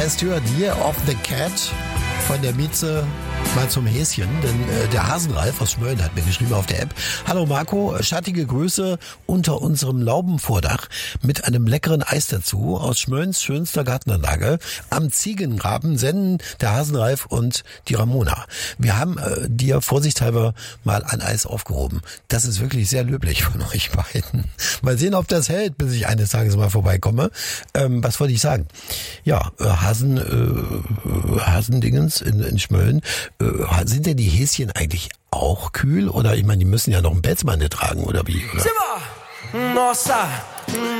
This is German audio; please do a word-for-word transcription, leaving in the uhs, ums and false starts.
heißt Stuart Year of the Cat von der Mieze mal zum Häschen, denn äh, der Hasenralf aus Schmölln hat mir geschrieben auf der App: Hallo Marco, schattige Grüße unter unserem Laubenvordach mit einem leckeren Eis dazu aus Schmöllns schönster Gartenanlage am Ziegengraben senden der Hasenralf und die Ramona. Wir haben äh, dir vorsichtshalber mal ein Eis aufgehoben. Das ist wirklich sehr löblich von euch beiden. Mal sehen, ob das hält, bis ich eines Tages mal vorbeikomme. Ähm, was wollte ich sagen? Ja, äh, Hasen, äh, Hasendingens in, in Schmölln. Äh, sind denn die Häschen eigentlich auch kühl? Oder ich meine, die müssen ja noch einen Pelzmantel tragen, oder wie? Oder? Simba! Nossa!